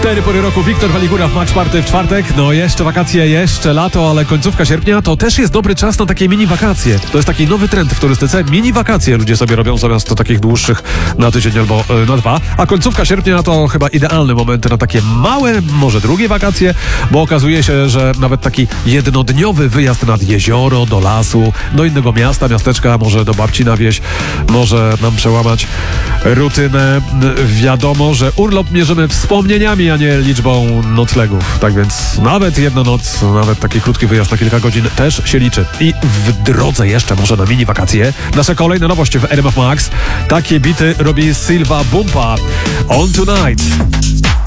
4 pory roku, Wiktor Waligura w Max Party w czwartek. No jeszcze wakacje, jeszcze lato, ale końcówka sierpnia to też jest dobry czas na takie mini wakacje. To jest taki nowy trend w turystyce. Mini wakacje ludzie sobie robią zamiast takich dłuższych na tydzień albo na 2. A końcówka sierpnia to chyba idealny moment na takie małe, może drugie wakacje, bo okazuje się, że nawet taki jednodniowy wyjazd nad jezioro, do lasu, do innego miasta, miasteczka, może do babci na wieś, może nam przełamać rutynę. Wiadomo, że urlop mierzymy wspomnieniami, a nie liczbą noclegów. Tak więc nawet jedna noc, nawet taki krótki wyjazd na kilka godzin też się liczy. I w drodze jeszcze może na mini wakacje nasza kolejna nowość w RMF Max. Takie bity robi Silva Bumpa. On Tonight.